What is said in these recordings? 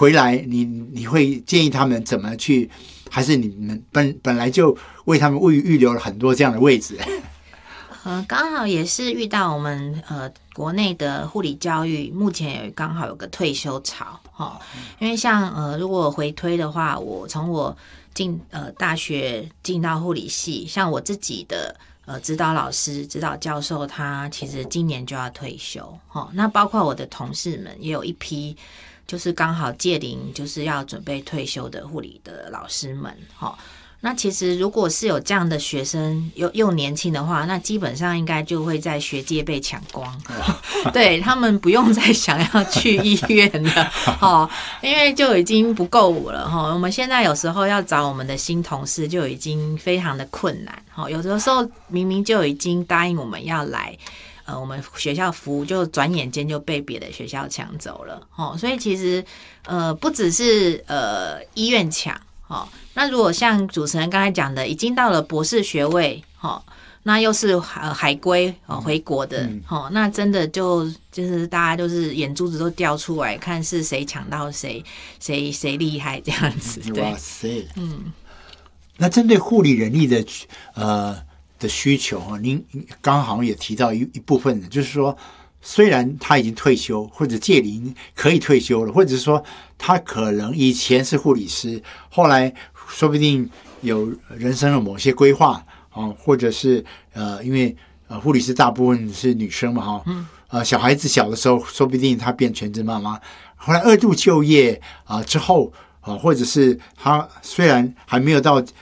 回来你会建议他们怎么去，还是你们本来就为他们预留了很多这样的位置？ 刚好也是遇到我们国内的护理教育目前刚好有个退休潮因为像如果回推的话，我从我大学进到护理系，像我自己的指导老师、指导教授，他其实今年就要退休那包括我的同事们也有一批就是刚好届龄就是要准备退休的护理的老师们那其实如果是有这样的学生又年轻的话，那基本上应该就会在学界被抢光对，他们不用再想要去医院了因为就已经不够了我们现在有时候要找我们的新同事就已经非常的困难有的时候明明就已经答应我们要来我们学校服务，就转眼间就被别的学校抢走了所以其实不只是医院抢那如果像主持人刚才讲的，已经到了博士学位那又是海归回国的那真的就是大家就是眼珠子都掉出来，看是谁抢到谁厉害这样子。对， 哇塞，那针对护理人力的需求您刚好也提到一部分的，就是说虽然他已经退休或者届龄可以退休了，或者是说他可能以前是护理师，后来说不定有人生的某些规划或者是因为护理师大部分是女生嘛小孩子小的时候说不定他变全职妈妈，后来二度就业之后或者是他虽然还没有到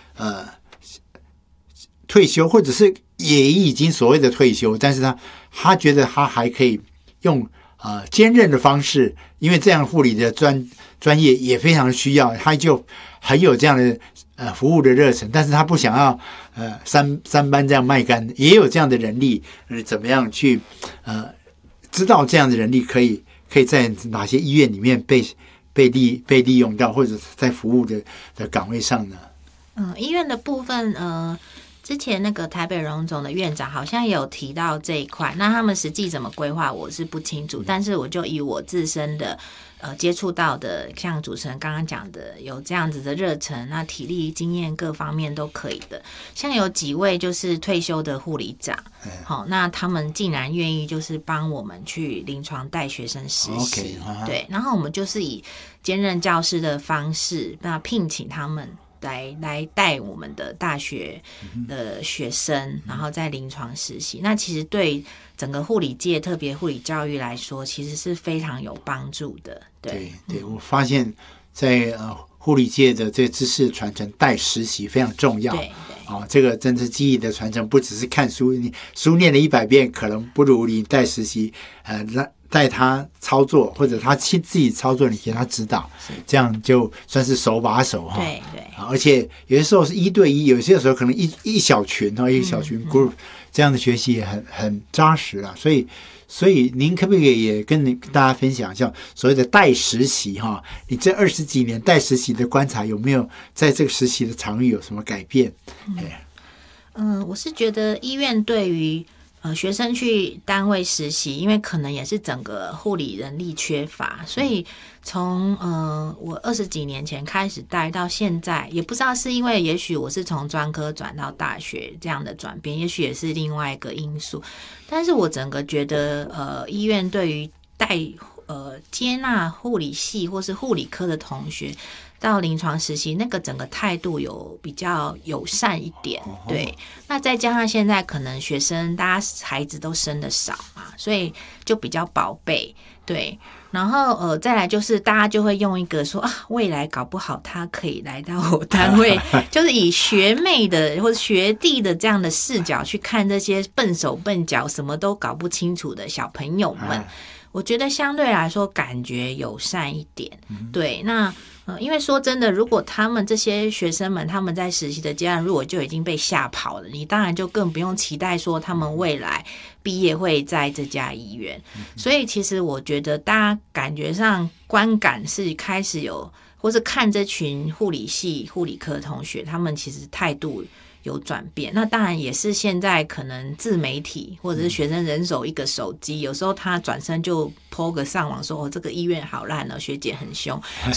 退休，或者是也已经所谓的退休，但是他觉得他还可以用兼任的方式，因为这样护理的专业也非常需要，他就很有这样的服务的热忱，但是他不想要三班这样卖干，也有这样的人力，怎么样去知道这样的人力可以在哪些医院里面被利用到，或者在服务的岗位上呢？ 医院的部分之前那个台北荣总的院长好像也有提到这一块，那他们实际怎么规划我是不清楚，但是我就以我自身的接触到的，像主持人刚刚讲的有这样子的热忱，那体力经验各方面都可以的，像有几位就是退休的护理长那他们竟然愿意就是帮我们去临床带学生实习对，然后我们就是以兼任教师的方式那聘请他们来带我们的大学的学生然后在临床实习，那其实对整个护理界特别护理教育来说其实是非常有帮助的。对， 我发现在护理界的这个知识传承带实习非常重要。 对这个真是记忆的传承，不只是看书，你书念了100遍可能不如你带实习带他操作，或者他自己操作，你给他指导，这样就算是手把手对而且有些时候是1对1，有些时候可能一小群一小群 group，这样的学习也很扎实所以您可不可以也跟大家分享一下所谓的带实习你这20几年带实习的观察，有没有在这个实习的场域有什么改变？ 我是觉得医院对于学生去单位实习，因为可能也是整个护理人力缺乏，所以从我20几年前开始带到现在，也不知道是因为也许我是从专科转到大学这样的转变，也许也是另外一个因素，但是我整个觉得医院对于接纳护理系或是护理科的同学到临床实习，那个整个态度有比较友善一点。对，那再加上现在可能学生大家孩子都生的少嘛，所以就比较宝贝。对，然后再来就是大家就会用一个说未来搞不好他可以来到我单位就是以学妹的或者学弟的这样的视角去看这些笨手笨脚什么都搞不清楚的小朋友们，我觉得相对来说感觉友善一点。对，那因为说真的，如果他们这些学生们他们在实习的阶段如果就已经被吓跑了，你当然就更不用期待说他们未来毕业会在这家医院。所以其实我觉得大家感觉上观感是开始有，或是看这群护理系护理科的同学他们其实态度有转变，那当然也是现在可能自媒体或者是学生人手一个手机，有时候他转身就 po 个上网说这个医院好烂学姐很凶，